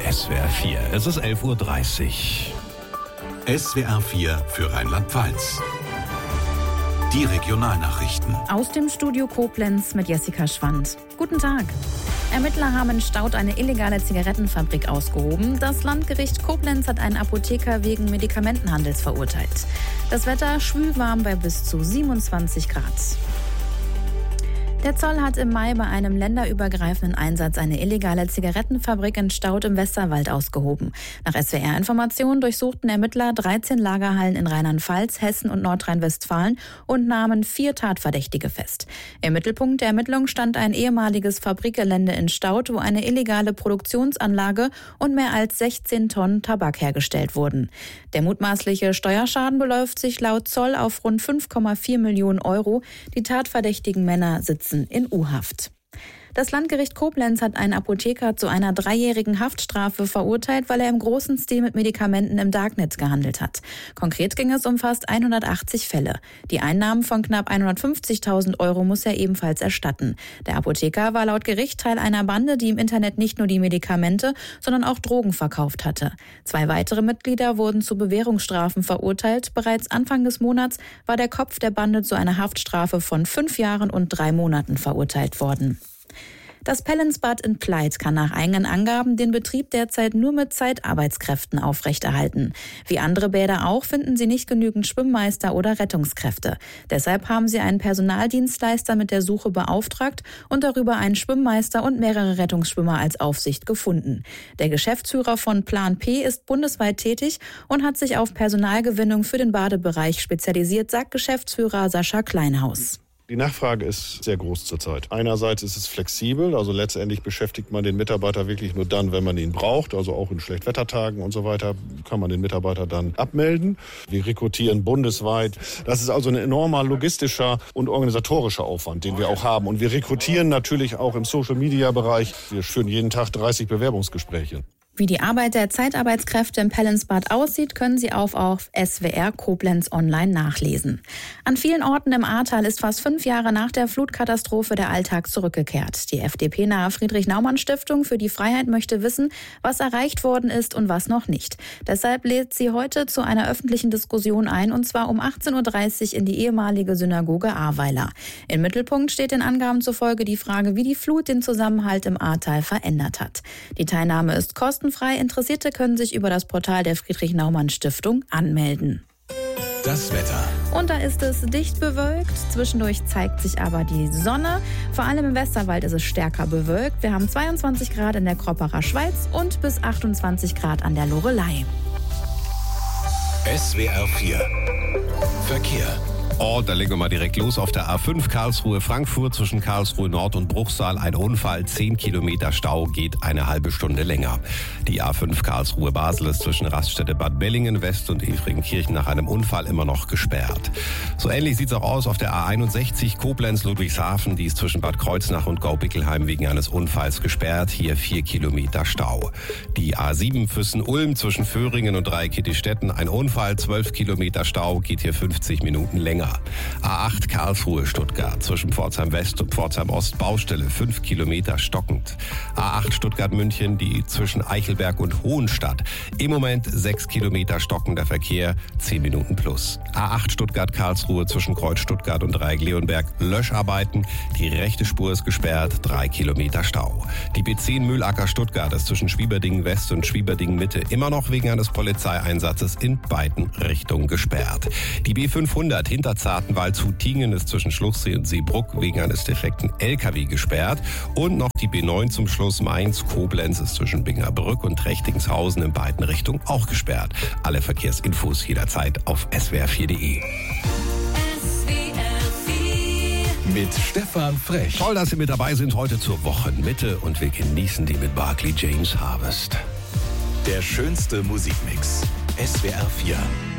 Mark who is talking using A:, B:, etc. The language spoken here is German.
A: SWR 4. Es ist 11:30 Uhr.
B: SWR 4 für Rheinland-Pfalz. Die Regionalnachrichten.
C: Aus dem Studio Koblenz mit Jessica Schwand. Guten Tag. Ermittler haben in Staudt eine illegale Zigarettenfabrik ausgehoben. Das Landgericht Koblenz hat einen Apotheker wegen Medikamentenhandels verurteilt. Das Wetter schwülwarm bei bis zu 27 Grad. Der Zoll hat im Mai bei einem länderübergreifenden Einsatz eine illegale Zigarettenfabrik in Staudt im Westerwald ausgehoben. Nach SWR-Informationen durchsuchten Ermittler 13 Lagerhallen in Rheinland-Pfalz, Hessen und Nordrhein-Westfalen und nahmen 4 Tatverdächtige fest. Im Mittelpunkt der Ermittlung stand ein ehemaliges Fabrikgelände in Staudt, wo eine illegale Produktionsanlage und mehr als 16 Tonnen Tabak hergestellt wurden. Der mutmaßliche Steuerschaden beläuft sich laut Zoll auf rund 5,4 Millionen Euro. Die tatverdächtigen Männer sitzen in U-Haft. Das Landgericht Koblenz hat einen Apotheker zu einer 3-jährigen Haftstrafe verurteilt, weil er im großen Stil mit Medikamenten im Darknet gehandelt hat. Konkret ging es um fast 180 Fälle. Die Einnahmen von knapp 150.000 Euro muss er ebenfalls erstatten. Der Apotheker war laut Gericht Teil einer Bande, die im Internet nicht nur die Medikamente, sondern auch Drogen verkauft hatte. 2 weitere Mitglieder wurden zu Bewährungsstrafen verurteilt. Bereits Anfang des Monats war der Kopf der Bande zu einer Haftstrafe von 5 Jahren und 3 Monaten verurteilt worden. Das Pellensbad in Pleit kann nach eigenen Angaben den Betrieb derzeit nur mit Zeitarbeitskräften aufrechterhalten. Wie andere Bäder auch finden sie nicht genügend Schwimmmeister oder Rettungskräfte. Deshalb haben sie einen Personaldienstleister mit der Suche beauftragt und darüber einen Schwimmmeister und mehrere Rettungsschwimmer als Aufsicht gefunden. Der Geschäftsführer von Plan P ist bundesweit tätig und hat sich auf Personalgewinnung für den Badebereich spezialisiert, sagt Geschäftsführer Sascha Kleinhaus.
D: Die Nachfrage ist sehr groß zurzeit. Einerseits ist es flexibel, also letztendlich beschäftigt man den Mitarbeiter wirklich nur dann, wenn man ihn braucht, also auch in Schlechtwettertagen und so weiter kann man den Mitarbeiter dann abmelden. Wir rekrutieren bundesweit. Das ist also ein enormer logistischer und organisatorischer Aufwand, den wir auch haben. Und wir rekrutieren natürlich auch im Social-Media-Bereich. Wir führen jeden Tag 30 Bewerbungsgespräche.
C: Wie die Arbeit der Zeitarbeitskräfte im Pellensbad aussieht, können Sie auf SWR Koblenz online nachlesen. An vielen Orten im Ahrtal ist fast 5 Jahre nach der Flutkatastrophe der Alltag zurückgekehrt. Die FDP-nahe Friedrich-Naumann-Stiftung für die Freiheit möchte wissen, was erreicht worden ist und was noch nicht. Deshalb lädt sie heute zu einer öffentlichen Diskussion ein, und zwar um 18:30 Uhr in die ehemalige Synagoge Ahrweiler. Im Mittelpunkt steht den Angaben zufolge die Frage, wie die Flut den Zusammenhalt im Ahrtal verändert hat. Die Teilnahme ist kostenfrei. Interessierte können sich über das Portal der Friedrich-Naumann-Stiftung anmelden.
B: Das Wetter.
C: Und da ist es dicht bewölkt. Zwischendurch zeigt sich aber die Sonne. Vor allem im Westerwald ist es stärker bewölkt. Wir haben 22 Grad in der Kropperer Schweiz und bis 28 Grad an der Loreley.
B: SWR 4 Verkehr.
A: Oh, da legen wir mal direkt los auf der A5 Karlsruhe-Frankfurt zwischen Karlsruhe Nord und Bruchsal. Ein Unfall, 10 Kilometer Stau, geht eine halbe Stunde länger. Die A5 Karlsruhe-Basel ist zwischen Raststätte Bad Bellingen West und Efringkirchen nach einem Unfall immer noch gesperrt. So ähnlich sieht es auch aus auf der A61 Koblenz-Ludwigshafen. Die ist zwischen Bad Kreuznach und Gaubickelheim wegen eines Unfalls gesperrt. Hier 4 Kilometer Stau. Die A7 Füssen-Ulm zwischen Föhringen und Dreieckittistetten. Ein Unfall, 12 Kilometer Stau, geht hier 50 Minuten länger. A8 Karlsruhe-Stuttgart zwischen Pforzheim West und Pforzheim Ost Baustelle 5 Kilometer stockend. A8 Stuttgart-München, die zwischen Eichelberg und Hohenstadt. Im Moment 6 Kilometer stockender Verkehr, 10 Minuten plus. A8 Stuttgart-Karlsruhe zwischen Kreuz Stuttgart und Dreieck Leonberg. Löscharbeiten, die rechte Spur ist gesperrt, 3 Kilometer Stau. Die B10 Mühlacker Stuttgart ist zwischen Schwieberdingen West und Schwieberdingen Mitte immer noch wegen eines Polizeieinsatzes in beiden Richtungen gesperrt. Die B500 Hinterzartenwald zu Tingen ist zwischen Schluchsee und Seebruck wegen eines defekten LKW gesperrt. Und noch die B9 zum Schluss Mainz-Koblenz ist zwischen Bingerbrück und Trechtingshausen in beiden Richtungen auch gesperrt. Alle Verkehrsinfos jederzeit auf swr4.de.
B: Mit Stefan Frech.
A: Toll, dass Sie mit dabei sind heute zur Wochenmitte und wir genießen die mit Barclay James Harvest.
B: Der schönste Musikmix. SWR 4.